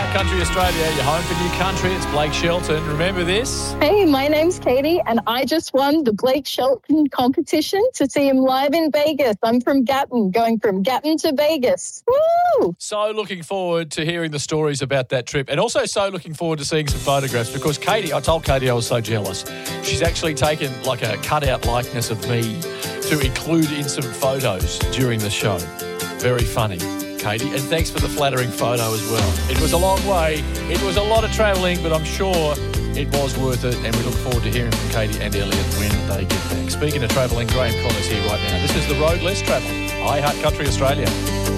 Heart Country Australia, your home for new country. It's Blake Shelton. Remember this? Hey, my name's Katie, and I just won the Blake Shelton competition to see him live in Vegas. I'm from Gatton, going from Gatton to Vegas. Woo! So looking forward to hearing the stories about that trip, and also so looking forward to seeing some photographs, because Katie, I told Katie I was so jealous. She's actually taken like a cutout likeness of me to include in some photos during the show. Very funny, Katie, and thanks for the flattering photo as well. It was a long way, it was a lot of travelling, but I'm sure it was worth it, and we look forward to hearing from Katie and Elliot when they get back. Speaking of travelling, Graham Connor's here right now. This is The Road Less Travel, I Heart Country Australia.